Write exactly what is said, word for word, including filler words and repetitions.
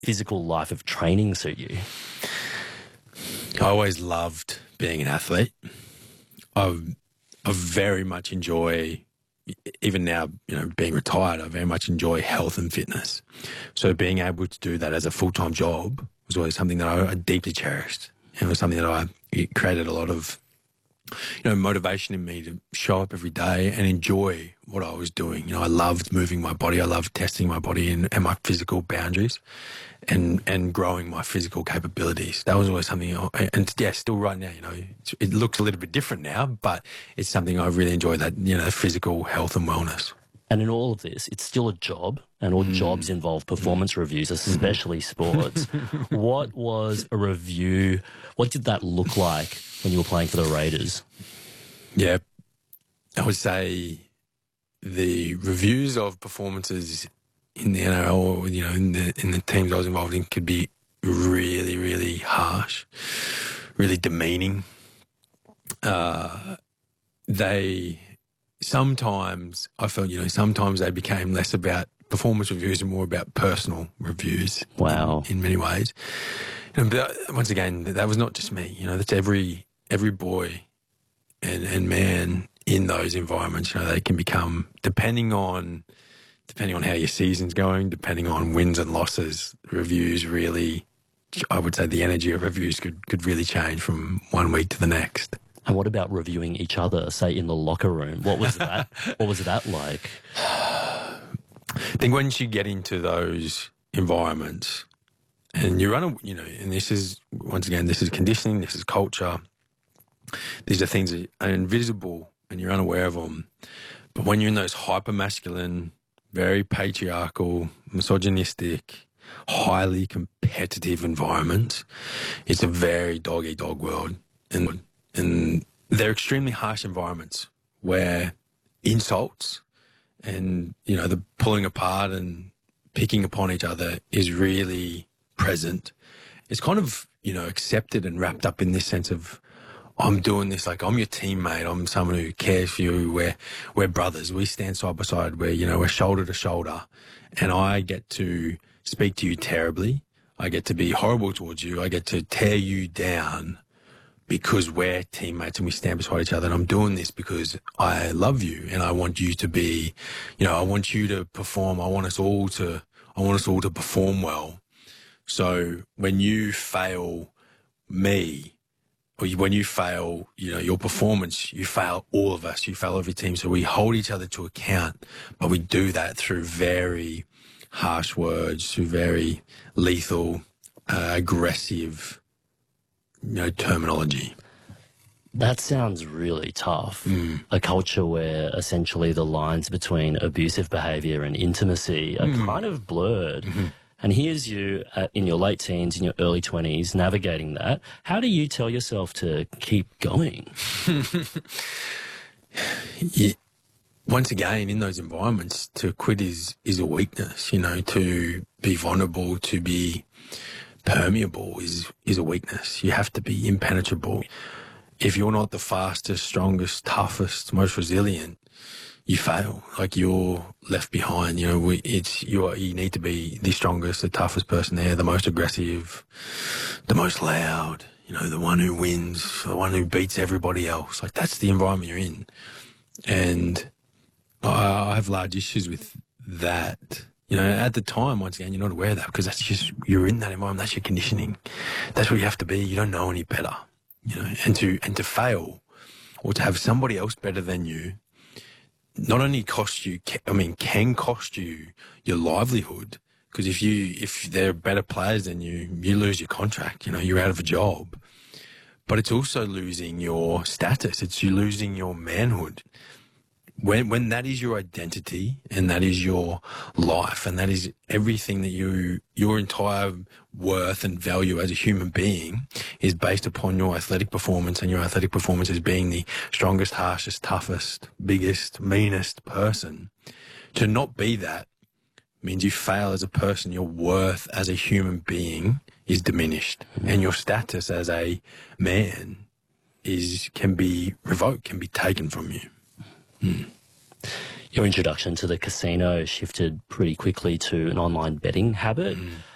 physical life of training suit you? I always loved being an athlete. I I very much enjoy, even now, you know, being retired, I very much enjoy health and fitness. So being able to do that as a full-time job was always something that I, I deeply cherished. It was something that I, it created a lot of, you know, motivation in me to show up every day and enjoy what I was doing. You know, I loved moving my body. I loved testing my body and, and my physical boundaries and, and growing my physical capabilities. That was always something, I, and yeah, still right now, you know, it's, it looks a little bit different now, but it's something I really enjoy, that, you know, physical health and wellness. And in all of this, it's still a job, and all mm. jobs involve performance mm. reviews, especially sports. What was a review? What did that look like when you were playing for the Raiders? Yeah, I would say the reviews of performances in the N R L, or, you know, in the in the teams I was involved in, could be really, really harsh, really demeaning. Uh, they sometimes I felt, you know, sometimes they became less about performance reviews and more about personal reviews. Wow, in, in many ways. And but once again, that was not just me. You know, that's every every boy and and man in those environments. You know, they can become, depending on. Depending on how your season's going, depending on wins and losses, reviews really, I would say the energy of reviews could, could really change from one week to the next. And what about reviewing each other, say in the locker room? What was that? What was that like? I think once you get into those environments and you run, a, you know, and this is, once again, this is conditioning, this is culture. These are things that are invisible and you're unaware of them. But when you're in those hyper-masculine, very patriarchal, misogynistic, highly competitive environments, it's a very dog-eat-dog world. And, and they're extremely harsh environments where insults and, you know, the pulling apart and picking upon each other is really present. It's kind of, you know, accepted and wrapped up in this sense of, I'm doing this, like, I'm your teammate, I'm someone who cares for you, we're, we're brothers, we stand side by side, we're, you know, we're shoulder to shoulder, and I get to speak to you terribly, I get to be horrible towards you, I get to tear you down because we're teammates and we stand beside each other, and I'm doing this because I love you and I want you to be, you know, I want you to perform, I want us all to, I want us all to perform well. So when you fail me, or when you fail, you know, your performance, you fail all of us, you fail every team. So we hold each other to account, but we do that through very harsh words, through very lethal, uh, aggressive, you know, terminology. That sounds really tough. Mm. A culture where essentially the lines between abusive behaviour and intimacy are mm. kind of blurred. Mm-hmm. And here's you at, in your late teens, in your early twenties, navigating that. How do you tell yourself to keep going? Yeah. Once again, in those environments, to quit is, is a weakness. You know, to be vulnerable, to be permeable is, is a weakness. You have to be impenetrable. If you're not the fastest, strongest, toughest, most resilient, you fail. Like, you're left behind. You know, we, it's you. Are, you need to be the strongest, the toughest person there, the most aggressive, the most loud. You know, the one who wins, the one who beats everybody else. Like, that's the environment you're in, and I, I have large issues with that. You know, at the time, once again, you're not aware of that because that's just, you're in that environment. That's your conditioning. That's what you have to be. You don't know any better. You know, and to and to fail or to have somebody else better than you not only cost you, I mean, can cost you your livelihood, because if you, if they're better players than you, you lose your contract, you know, you're out of a job. But it's also losing your status. It's you losing your manhood. When, when that is your identity and that is your life and that is everything that you, your entire worth and value as a human being is based upon your athletic performance, and your athletic performance is being the strongest, harshest, toughest, biggest, meanest person. To not be that means you fail as a person. Your worth as a human being is diminished, and your status as a man is, can be revoked, can be taken from you. Hmm. Your introduction to the casino shifted pretty quickly to an online betting habit. Mm.